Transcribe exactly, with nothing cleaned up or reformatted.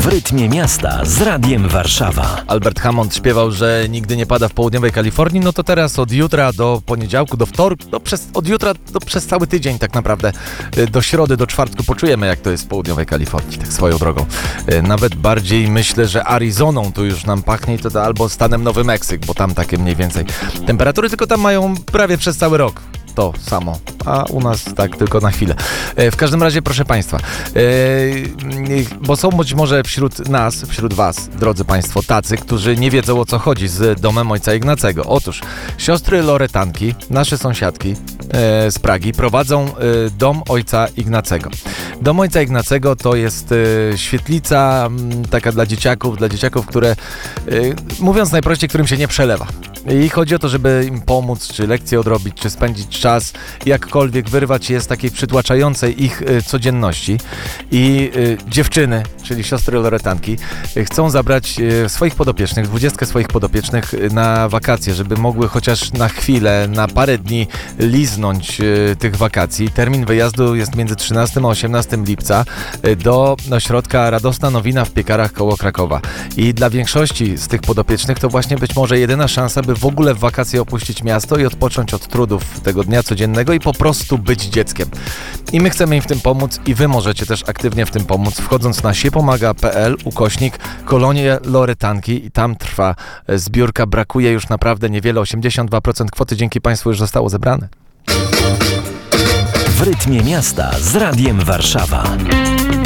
rytmie miasta z Radiem Warszawa. Albert Hammond śpiewał, że nigdy nie pada w południowej Kalifornii, no to teraz od jutra do poniedziałku, do wtorku, no przez, od jutra do, przez cały tydzień tak naprawdę, do środy, do czwartku poczujemy, jak to jest w południowej Kalifornii, tak swoją drogą. Nawet bardziej myślę, że Arizoną tu już nam pachnie i to, to albo stanem Nowy Meksyk, bo tam takie mniej więcej temperatury, tylko tam mają prawie przez cały rok to samo, a u nas tak tylko na chwilę. W każdym razie, proszę Państwa, bo są być może wśród nas, wśród Was, drodzy Państwo, tacy, którzy nie wiedzą, o co chodzi z domem ojca Ignacego. Otóż siostry Loretanki, nasze sąsiadki z Pragi, prowadzą dom ojca Ignacego. Dom ojca Ignacego to jest świetlica taka dla dzieciaków, dla dzieciaków, które, mówiąc najprościej, którym się nie przelewa. I chodzi o to, żeby im pomóc, czy lekcje odrobić, czy spędzić czas, jakkolwiek wyrwać je z takiej przytłaczającej ich y, codzienności. I y, dziewczyny, czyli siostry Loretanki, y, chcą zabrać y, swoich podopiecznych, dwudziestkę swoich podopiecznych y, na wakacje, żeby mogły chociaż na chwilę, na parę dni liznąć y, tych wakacji. Termin wyjazdu jest między trzynastego a osiemnastego lipca y, do ośrodka Radosna Nowina w Piekarach koło Krakowa. I dla większości z tych podopiecznych to właśnie być może jedyna szansa, by w ogóle w wakacje opuścić miasto i odpocząć od trudów tego dnia codziennego i po prostu być dzieckiem. I my chcemy im w tym pomóc i Wy możecie też aktywnie w tym pomóc, wchodząc na siepomaga.pl ukośnik Kolonie Loretanki i tam trwa zbiórka. Brakuje już naprawdę niewiele, osiemdziesiąt dwa procent kwoty dzięki Państwu już zostało zebrane. W rytmie miasta z Radiem Warszawa.